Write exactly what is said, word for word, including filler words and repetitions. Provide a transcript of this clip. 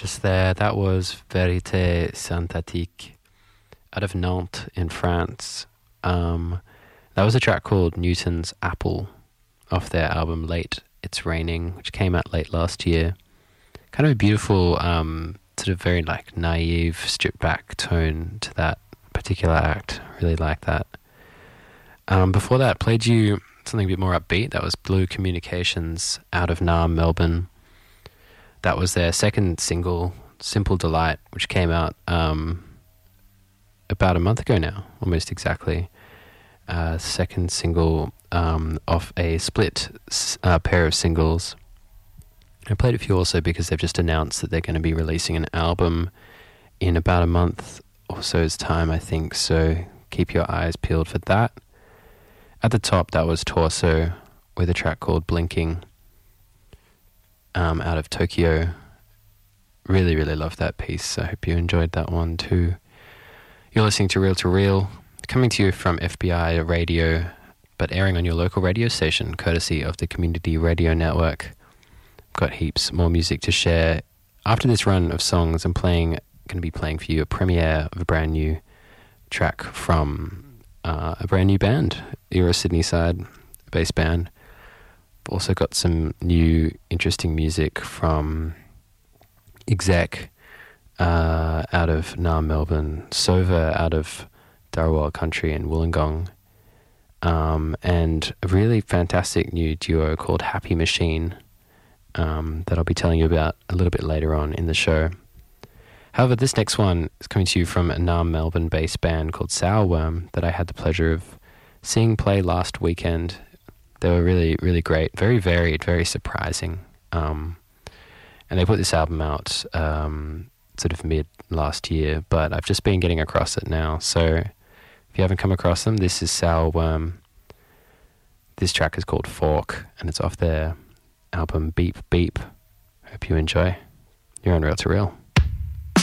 Just there, that was Vérité Synthétique out of Nantes in France. Um, that was a track called Newton's Apple off their album Late It's Raining, which came out late last year. Kind of a beautiful, um, sort of very like naive, stripped back tone to that particular act. Really like that. Um, before that, played you something a bit more upbeat. That was Blue Communications out of Naarm, Melbourne. That was their second single, Simple Delight, which came out um, about a month ago now, almost exactly. Uh, second single um, off a split uh, pair of singles. I played a few also because they've just announced that they're going to be releasing an album in about a month or so's time, I think, so keep your eyes peeled for that. At the top, that was Torso with a track called Blinking. Um, out of Tokyo. Really, really love that piece. I hope you enjoyed that one too. You're listening to Reel to Reel, coming to you from F B I Radio, but airing on your local radio station, courtesy of the Community Radio Network. Got heaps more music to share. After this run of songs, I'm playing, going to be playing for you a premiere of a brand new track from uh, a brand new band, Euro Sydney side, bass band. Also got some new interesting music from Exec uh, out of Naarm, Melbourne, Sova out of Dharawal Country in Wollongong, um, and a really fantastic new duo called Happy Machine um, that I'll be telling you about a little bit later on in the show. However, this next one is coming to you from a Naarm, Melbourne-based band called Sourworm that I had the pleasure of seeing play last weekend. They were really, really great, very varied, very surprising. Um, and they put this album out um, sort of mid last year, but I've just been getting across it now. So if you haven't come across them, this is Sourworm. This track is called Fork, and it's off their album Beep Beep. Hope you enjoy. You're on Reel to Reel.